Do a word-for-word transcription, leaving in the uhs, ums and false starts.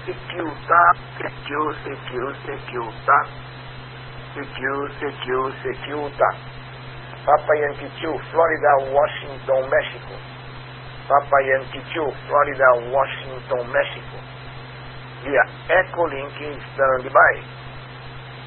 Sequiutá, Sequiu, Sequiu, Sequiutá, Sequiu, Sequiu, Sequiutá. Papa Yankee two, Florida, Washington, México. Papa Yankee two, Florida, Washington, México. Via Echolink Standby.